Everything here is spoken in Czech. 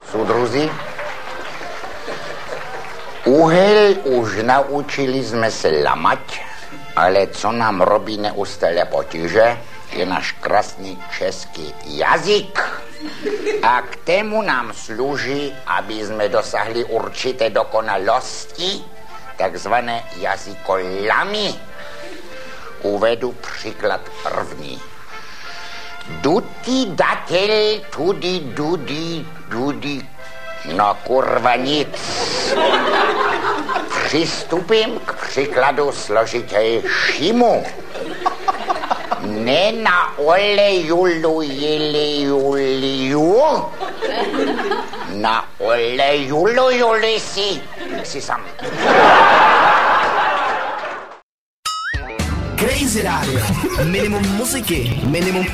Soudruzi, uhel už naučili jsme se lamať, ale co nám robí neustále potíže, je náš krásný český jazyk. A k tému nám slouží, aby jsme dosahli určité dokonalosti, takzvané jazykolami. Uvedu příklad první. Duty datel, tudy, dudy, no kurva nic. Přistupím k příkladu složitějšímu. Ne na olejulu, na olejulu, si sam. Crazy Radio. Minimum muziky, minimum